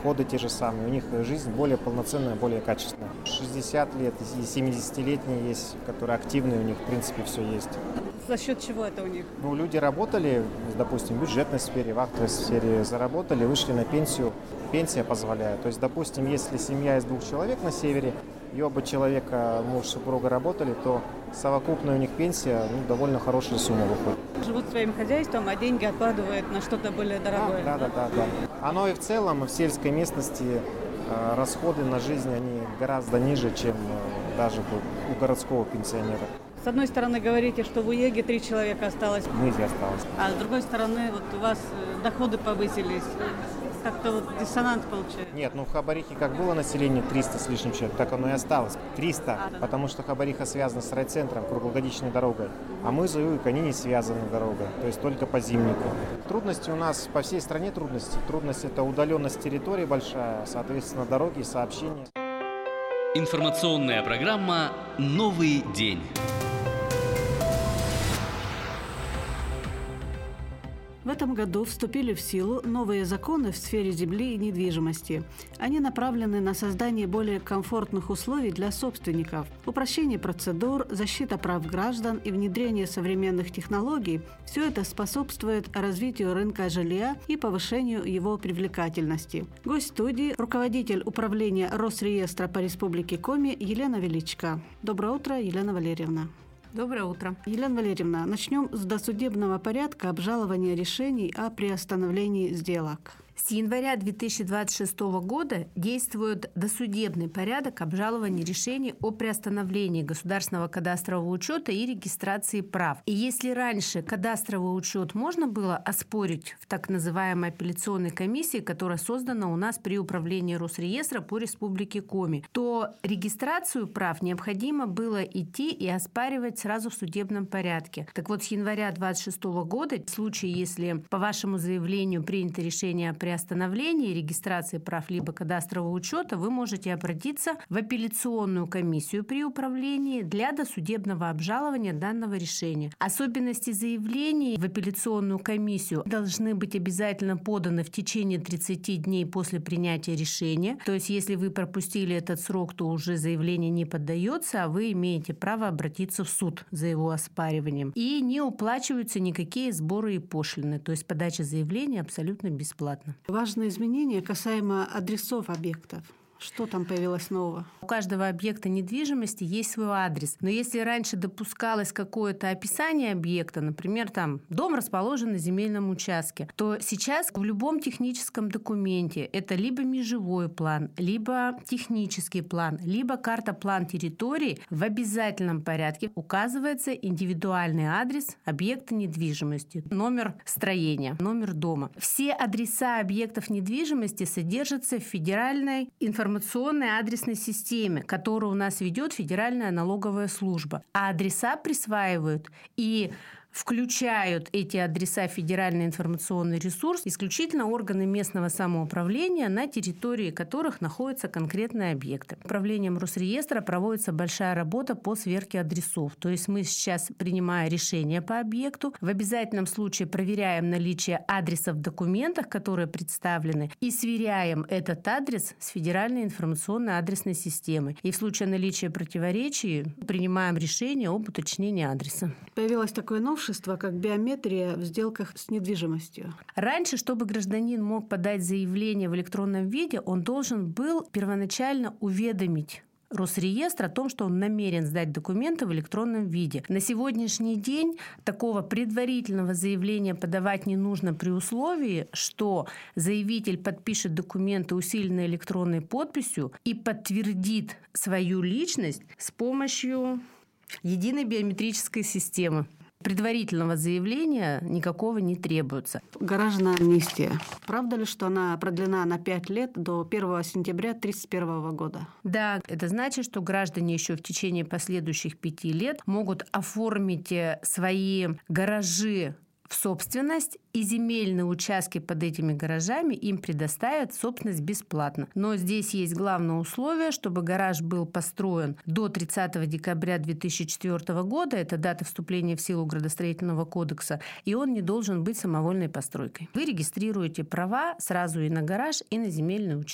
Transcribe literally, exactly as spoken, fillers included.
доходы те же самые, у них жизнь более полноценная, более качественная. шестьдесят лет и семидесятилетние есть, которые активные, у них в принципе все есть. За счет чего это у них? Ну, люди работали, допустим, в бюджетной сфере, в актовой сфере, заработали, вышли на пенсию, пенсия позволяет. То есть, допустим, если семья из двух человек на севере, и оба человека, муж, супруга работали, то совокупная у них пенсия, ну, довольно хорошая сумма выходит. Живут своим хозяйством, а деньги откладывают на что-то более дорогое. Да, да, да, да, да. Оно и в целом в сельской местности э, расходы на жизнь, они гораздо ниже, чем э, даже у городского пенсионера. С одной стороны, говорите, что в Уеге три человека осталось. В Изе осталось. А с другой стороны, вот у вас доходы повысились. Как-то вот диссонанс получается. Нет, ну в Хабарихе как было население триста с лишним человек, так оно и осталось. триста, а, да. Потому что Хабариха связана с райцентром, круглогодичной дорогой. А мы за Уик, они не связаны дорогой, то есть только по зимнику. Трудности у нас по всей стране трудности. Трудность – это удаленность территории большая, соответственно, дороги, сообщения. Информационная программа «Новый день». В этом году вступили в силу новые законы в сфере земли и недвижимости. Они направлены на создание более комфортных условий для собственников, упрощение процедур, защита прав граждан и внедрение современных технологий – все это способствует развитию рынка жилья и повышению его привлекательности. Гость студии – руководитель управления Росреестра по Республике Коми Елена Величко. Доброе утро, Елена Валерьевна. Доброе утро. Елена Валерьевна, начнем с досудебного порядка обжалования решений о приостановлении сделок. С января две тысячи двадцать шестого года действует досудебный порядок обжалования решений о приостановлении государственного кадастрового учета и регистрации прав. И если раньше кадастровый учет можно было оспорить в так называемой апелляционной комиссии, которая создана у нас при управлении Росреестра по Республике Коми, то регистрацию прав необходимо было идти и оспаривать сразу в судебном порядке. Так вот, с января две тысячи двадцать шестого года, в случае, если по вашему заявлению принято решение о приостановлении регистрации прав либо кадастрового учета, вы можете обратиться в апелляционную комиссию при управлении для досудебного обжалования данного решения. Особенности заявлений в апелляционную комиссию должны быть обязательно поданы в течение тридцати дней после принятия решения. То есть, если вы пропустили этот срок, то уже заявление не поддается, а вы имеете право обратиться в суд за его оспариванием. И не уплачиваются никакие сборы и пошлины. То есть, подача заявления абсолютно бесплатна. Важные изменения касаемо адресов объектов. Что там появилось нового? У каждого объекта недвижимости есть свой адрес. Но если раньше допускалось какое-то описание объекта, например, там дом расположен на земельном участке, то сейчас в любом техническом документе это либо межевой план, либо технический план, либо карта-план территории в обязательном порядке указывается индивидуальный адрес объекта недвижимости, номер строения, номер дома. Все адреса объектов недвижимости содержатся в федеральной информационной информационной адресной системе, которую у нас ведет Федеральная налоговая служба. А адреса присваивают и включают эти адреса в федеральный информационный ресурс исключительно органы местного самоуправления, на территории которых находятся конкретные объекты. Управлением Росреестра проводится большая работа по сверке адресов. То есть мы сейчас, принимая решение по объекту, в обязательном случае проверяем наличие адреса в документах, которые представлены, и сверяем этот адрес с федеральной информационной адресной системой. И в случае наличия противоречий принимаем решение об уточнении адреса. Появилось такое новшество, как биометрия в сделках с недвижимостью. Раньше, чтобы гражданин мог подать заявление в электронном виде, он должен был первоначально уведомить Росреестр о том, что он намерен сдать документы в электронном виде. На сегодняшний день такого предварительного заявления подавать не нужно при условии, что заявитель подпишет документы усиленной электронной подписью и подтвердит свою личность с помощью единой биометрической системы. Предварительного заявления никакого не требуется. Гаражная амнистия. Правда ли, что она продлена на пять лет до первого сентября две тысячи тридцать первого года? Да, это значит, что граждане еще в течение последующих пяти лет могут оформить свои гаражи в собственность, и земельные участки под этими гаражами им предоставят в собственность бесплатно. Но здесь есть главное условие, чтобы гараж был построен до тридцатого декабря две тысячи четвёртого года, это дата вступления в силу Градостроительного кодекса, и он не должен быть самовольной постройкой. Вы регистрируете права сразу и на гараж, и на земельный участок.